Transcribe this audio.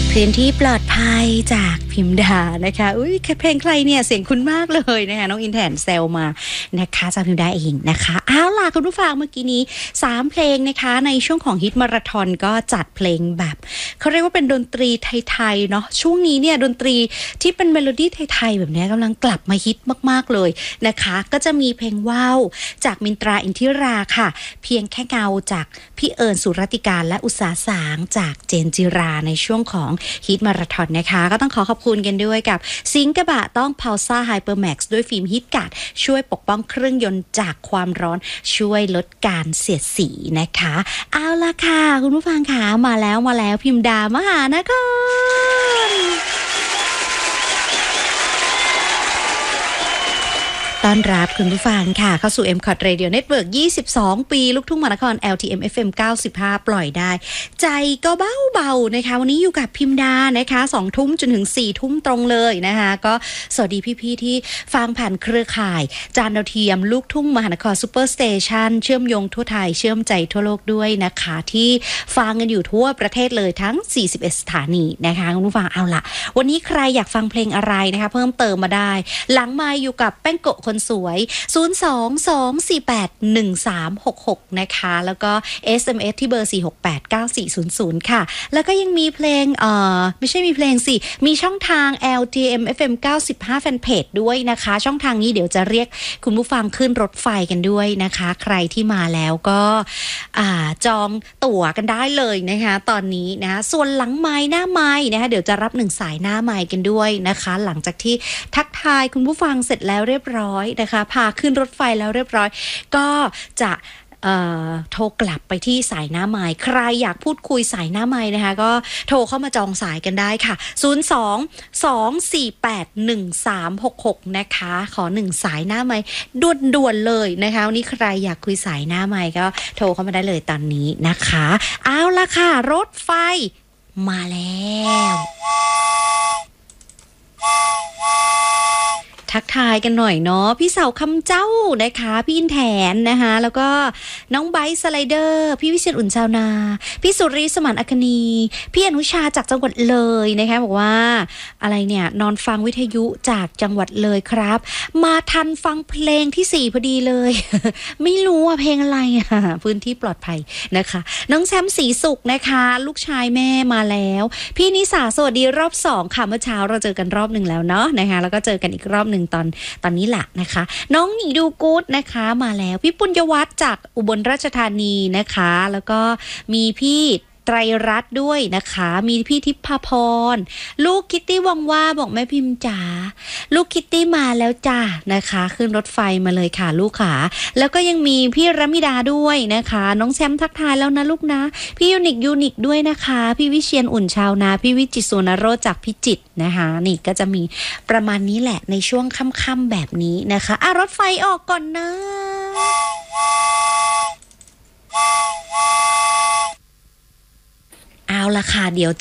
พื้นที่ปลอดภัยจากพิมดานะคะอุ้ยเพลงใครเนี่ยเสียงคุ้นมากเลยนะคะน้องอินแทนเซลมานะคะจากพิมดาเองนะคะเอาล่ะคุณผู้ฟังเมื่อกี้นี้3เพลงนะคะในช่วงของฮิตมาราธอนก็จัดเพลงแบบเขาเรียกว่าเป็นดนตรีไทยๆเนาะช่วงนี้เนี่ยดนตรีที่เป็นเมโลดี้ไทยๆแบบนี้กำลังกลับมาฮิตมากๆเลยนะคะก็จะมีเพลงว้าวจากมินตราอินทิราค่ะเพียงแค่เงาจากพี่เอิญสุรติการและอุษาสางจากเจนจิราในช่วงของฮิตมาราธอนนะคะก็ต้องขอบคุณกันด้วยกับซิงกระบะต้องพาวซ่าไฮเปอร์แม็กซ์ด้วยฟิล์มฮิตการ์ดช่วยปกป้องเครื่องยนต์จากความร้อนช่วยลดการเสียดสีนะคะเอาล่ะค่ะคุณผู้ฟังค่ะมาแล้วพิมดามหานครต้อนรับคุณผู้ฟังค่ะเข้าสู่ MCOT Radio Network 22 ปีลูกทุ่งมหานคร LTM FM 95 ปล่อยได้ใจก็เบาๆนะคะวันนี้อยู่กับพิมดานะคะ2 ทุ่มจนถึง4 ทุ่มตรงเลยนะคะก็สวัสดีพี่ๆที่ฟังผ่านเครือข่ายจานดาวเทียมลูกทุ่งมหานครซูเปอร์สเตชันเชื่อมโยงทั่วไทยเชื่อมใจทั่วโลกด้วยนะคะที่ฟังกันอยู่ทั่วประเทศเลยทั้ง41สถานีนะคะคุณผู้ฟังเอาล่ะวันนี้ใครอยากฟังเพลงอะไรนะคะเพิ่มเติมมาได้หลังไมค์อยู่กับแป้งโกะคนสวย 022481366 นะคะแล้วก็ SMS ที่เบอร์ 4689400 ค่ะแล้วก็ยังมีเพลงไม่ใช่มีเพลงสิมีช่องทาง LTM FM 95 Fanpage ด้วยนะคะช่องทางนี้เดี๋ยวจะเรียกคุณผู้ฟังขึ้นรถไฟกันด้วยนะคะใครที่มาแล้วก็จองตั๋วกันได้เลยนะคะตอนนี้นะส่วนหลังไมค์หน้าไมค์นะคะเดี๋ยวจะรับ1สายหน้าไมค์กันด้วยนะคะหลังจากที่ทักทายคุณผู้ฟังเสร็จแล้วเรียบร้อยนะคะพาขึ้นรถไฟแล้วเรียบร้อยก็จะโทรกลับไปที่สายหน้าไมค์ใครอยากพูดคุยสายหน้าไมค์นะคะก็โทรเข้ามาจองสายกันได้ค่ะ022481366นะคะขอ1สายหน้าไมค์ด่วนๆเลยนะคะวันนี้ใครอยากคุยสายหน้าไมค์ก็โทรเข้ามาได้เลยตอนนี้นะคะเอาล่ะค่ะรถไฟมาแล้วทักทายกันหน่อยเนาะพี่สาวคำเจ้านะคะพี่อินแถนนะคะแล้วก็น้องไบค์สไลเดอร์พี่วิเชียรอุ่นชาวนาพี่สุรีสมานอัคนีพี่อนุชาจากจังหวัดเลยนะคะบอกว่าอะไรเนี่ยนอนฟังวิทยุจากจังหวัดเลยครับมาทันฟังเพลงที่4พอดีเลย ไม่รู้ว่าเพลงอะไรอ่ะพื้นที่ปลอดภัยนะคะน้องแชมป์ศรีสุขนะคะลูกชายแม่มาแล้วพี่นิสาสวัสดีรอบ2ค่ะเมื่อเช้าเราเจอกันรอบ1แล้วเนาะนะคะแล้วก็เจอกันอีกรอบ1ตอนนี้แหละนะคะน้องหนีดูกู๊ดนะคะมาแล้วพี่ปุญญวัฒน์จากอุบลราชธานีนะคะแล้วก็มีพี่ไตรรัตน์ด้วยนะคะมีพี่ทิพพพรลูกคิตตี้วังว่าบอกแม่พิมพ์จ๋าลูกคิตตี้มาแล้วจ้านะคะขึ้นรถไฟมาเลยค่ะลูกขาแล้วก็ยังมีพี่รมิดาด้วยนะคะน้องแชมป์ทักทายแล้วนะลูกนะพี่ยูนิคด้วยนะคะพี่วิเชียรอุ่นชาวนาพี่วิจิตรสุนโรจน์จากพิจิตรนะคะนี่ก็จะมีประมาณนี้แหละในช่วงค่ำๆแบบนี้นะคะรถไฟออกก่อนนะเอาล่ะค่ะเดี๋ยว